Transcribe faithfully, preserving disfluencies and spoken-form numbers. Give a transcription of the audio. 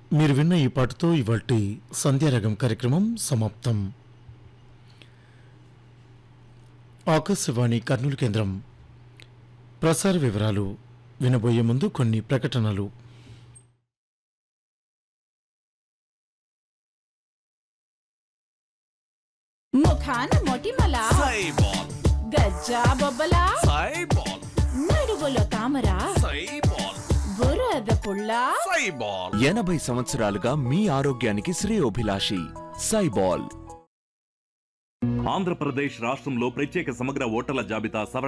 మీరు విన్న ఈ పాటతో ఇవాల్టి సంధ్యారాగం కార్యక్రమం సమాప్తం. ఆకాశవాణి కర్నూలు కేంద్రం. ప్రసార వివరాలు వినబోయే ముందు కొన్ని ప్రకటనలు. ముఖాన మొటిమల సైబాల్, గజ్జా బొబ్బల సైబాల్, నడువులో తామర సైబాల్, బురద పుల్ల సైబాల్. ఎనభై సంవత్సరాలుగా మీ ఆరోగ్యానికి శ్రేయోభిలాషి సైబాల్. ఆంధ్రప్రదేశ్ రాష్ట్రంలో ప్రత్యేక సమగ్ర ఓటర్ల జాబితా సవరణ